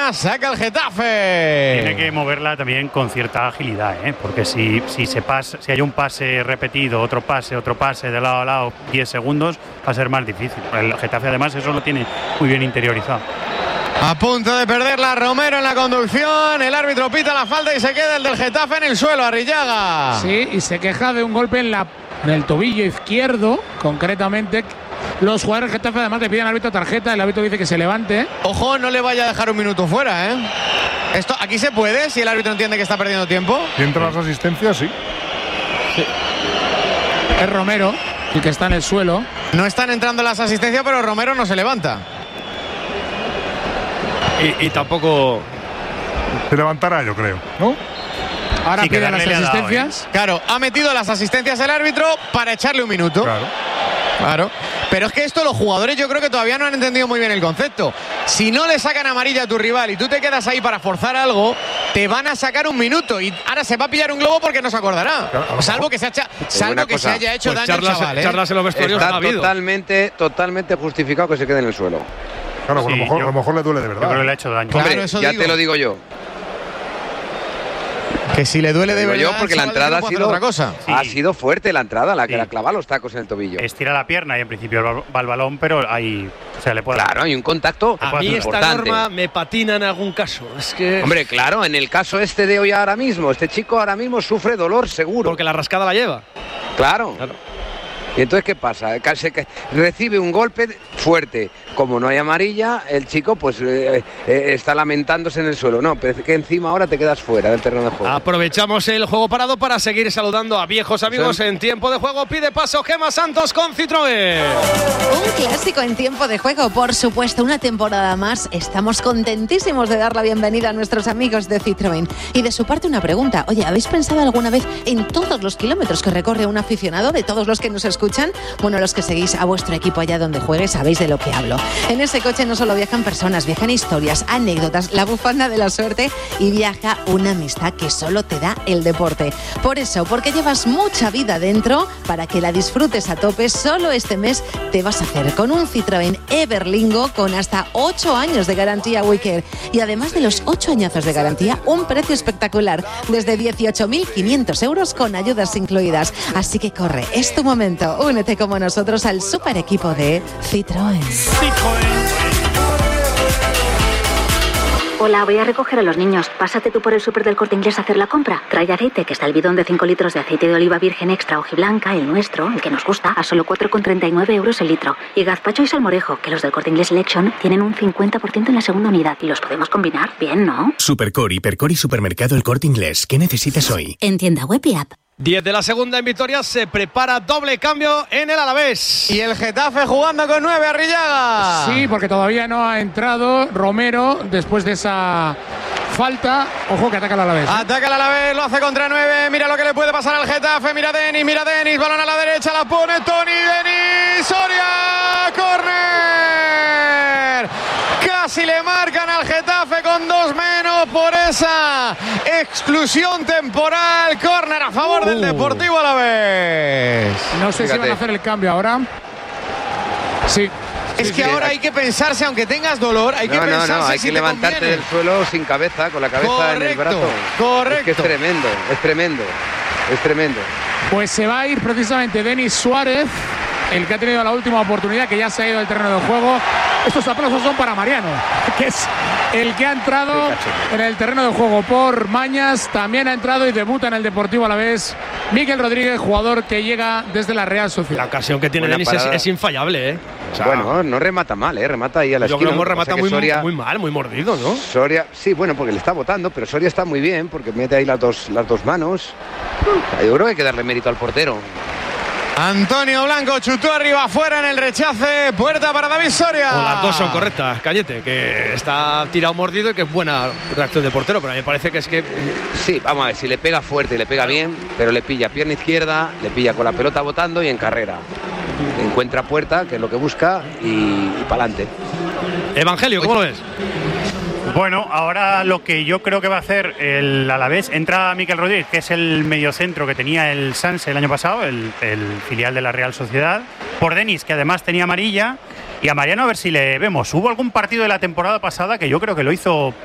España, saca el Getafe. Tiene que moverla también con cierta agilidad, porque si hay un pase repetido, otro pase de lado a lado, 10 segundos, va a ser más difícil. El Getafe además eso lo tiene muy bien interiorizado. A punto de perderla Romero en la conducción, el árbitro pita la falta y se queda el del Getafe en el suelo, Arrillaga. Sí, y se queja de un golpe en el tobillo izquierdo, concretamente. Los jugadores del Getafe además le piden al árbitro tarjeta, el árbitro dice que se levante. Ojo, no le vaya a dejar un minuto fuera, Esto aquí se puede, si el árbitro entiende que está perdiendo tiempo. Y entre las asistencias, sí. Es Romero el que está en el suelo. No están entrando las asistencias, pero Romero no se levanta. Y tampoco se levantará, yo creo, ¿no? Ahora sí, piden las asistencias. Dado, Claro, ha metido las asistencias el árbitro para echarle un minuto. Claro. Pero es que esto los jugadores yo creo que todavía no han entendido muy bien el concepto. Si no le sacan amarilla a tu rival y tú te quedas ahí para forzar algo, te van a sacar un minuto y ahora se va a pillar un globo porque no se acordará. Claro, salvo que se haya hecho daño al chaval. Charlas en los vestuarios está no ha habido. totalmente justificado que se quede en el suelo. Claro, sí, a lo mejor le duele de verdad. Yo creo que le ha hecho daño. Hombre, claro, eso ya te lo digo yo. Que si le duele de verdad, yo porque la entrada otra cosa. Ha sido fuerte la entrada, la que la clava los tacos en el tobillo. Estira la pierna y en principio va el balón, pero hay, le puede. Claro, hay un contacto. A mí esta importante. norma me patina en algún caso. Es que. Hombre, claro, en el caso de hoy ahora mismo, este chico ahora mismo sufre dolor seguro. Porque la rascada la lleva. Claro. ¿Y entonces qué pasa? Recibe un golpe fuerte. Como no hay amarilla, el chico pues está lamentándose en el suelo. No, pero es que encima ahora te quedas fuera del terreno de juego. Aprovechamos el juego parado para seguir saludando a viejos amigos en tiempo de juego. Pide paso Gemma Santos con Citroën. Un clásico en tiempo de juego, por supuesto, una temporada más. Estamos contentísimos de dar la bienvenida a nuestros amigos de Citroën. Y de su parte una pregunta. Oye, ¿habéis pensado alguna vez en todos los kilómetros que recorre un aficionado, de todos los que nos escuchan? Bueno, los que seguís a vuestro equipo allá donde juegue sabéis de lo que hablo. En ese coche no solo viajan personas, viajan historias, anécdotas, la bufanda de la suerte y viaja una amistad que solo te da el deporte. Por eso, porque llevas mucha vida dentro, para que la disfrutes a tope, solo este mes te vas a hacer con un Citroën Everlingo con hasta 8 años de garantía Wicker. Y además de los 8 añazos de garantía, un precio espectacular, desde 18.500 euros con ayudas incluidas. Así que corre, es tu momento. Únete como nosotros al super equipo de Citroën. Hola, voy a recoger a los niños. Pásate tú por el súper del Corte Inglés a hacer la compra. Trae aceite, que está el bidón de 5 litros de aceite de oliva virgen extra hojiblanca, el nuestro, el que nos gusta, a solo 4,39 euros el litro. Y gazpacho y salmorejo, que los del Corte Inglés Selection tienen un 50% en la segunda unidad. Y los podemos combinar bien, ¿no? Supercore, Hipercore y Supermercado El Corte Inglés. ¿Qué necesitas hoy? En tienda web y app. 10 de la segunda en Vitoria, se prepara doble cambio en el Alavés. Y el Getafe jugando con 9, Arrillaga. Sí, porque todavía no ha entrado Romero después de esa falta. Ojo que ataca el Alavés. Ataca el Alavés, lo hace contra 9. Mira lo que le puede pasar al Getafe. Mira Denis, balón a la derecha, la pone Toni, Denis, Soria, córner. Casi le marcan al Getafe con 2 menos por esa exclusión temporal. Córner a favor del Deportivo Alavés. No sé si van a hacer el cambio ahora. Sí. Es que ahora hay que pensarse, aunque tengas dolor, hay que pensarse. No, hay si que levantarte conviene. del suelo sin cabeza, con la cabeza en el brazo. Correcto. Es que es tremendo. Pues se va a ir precisamente Denis Suárez, el que ha tenido la última oportunidad, que ya se ha ido del terreno de juego. Estos aplausos son para Mariano, que es el que ha entrado en el terreno de juego por Mañas. También ha entrado y debuta en el Deportivo Alavés Miguel Rodríguez, jugador que llega desde la Real Sociedad. La ocasión que tiene Denis es infallable, ¿eh? O sea, bueno, no remata mal, remata ahí a la esquina. Yo creo que remata muy mal, muy mordido, ¿no? Soria, sí, bueno, porque le está botando, pero Soria está muy bien, porque mete ahí las dos manos. Yo creo que hay que darle mérito al portero. Antonio Blanco chutó arriba, afuera en el rechace, puerta para David Soria. O las dos son correctas, Cañete, que está tirado mordido y que es buena reacción del portero, pero a mí me parece que es que... Sí, vamos a ver, si le pega fuerte y le pega bien, pero le pilla pierna izquierda, le pilla con la pelota botando y en carrera. Encuentra puerta, que es lo que busca, y para adelante. Evangelio, ¿cómo lo ves? Bueno, ahora lo que yo creo que va a hacer el Alavés, entra Mikel Rodríguez, que es el mediocentro que tenía el Sanse el año pasado, el filial de la Real Sociedad, por Denis, que además tenía amarilla, y a Mariano a ver si le vemos. Hubo algún partido de la temporada pasada que yo creo que lo hizo